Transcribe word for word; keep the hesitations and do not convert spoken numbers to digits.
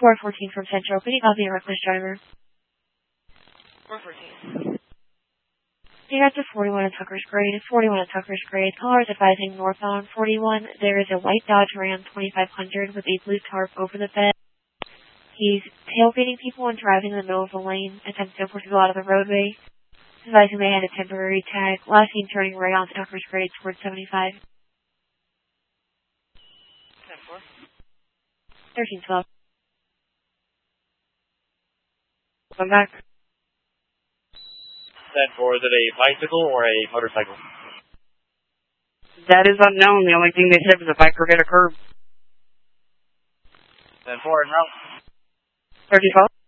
four fourteen from Central. Can you copy a reckless driver? four fourteen. You're at the forty-one at Tucker's Grade. forty-one at Tucker's Grade. Callers advising northbound forty-one. There is a white Dodge Ram twenty-five hundred with a blue tarp over the bed. He's tailgating people and driving in the middle of the lane, attempting to push people out of the roadway. Advising they had a temporary tag. Last seen turning right onto Tucker's Grade towards seventy-five. ten four. thirteen twelve. Come back. ten four, is it a bicycle or a motorcycle? That is unknown. The only thing they said was a bike or hit a curb. ten four, en route. thirteen twelve.